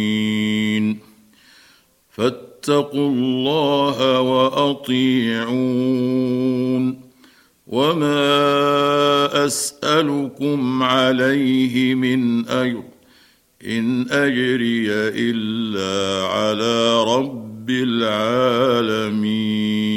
فاتقوا الله وأطيعون. وما أسألكم عليه من أجر إن أجري إلا على رب العالمين.